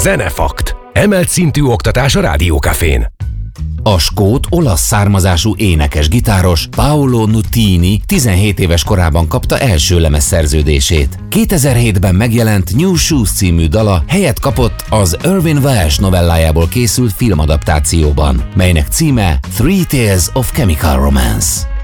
Zenefakt. Emelt szintű oktatás a Rádiókafén. A skót-olasz származású énekes-gitáros Paolo Nutini 17 éves korában kapta első lemezszerződését. 2007-ben megjelent New Shoes című dala helyet kapott az Irving Welsh novellájából készült filmadaptációban, melynek címe Three Tales of Chemical Romance.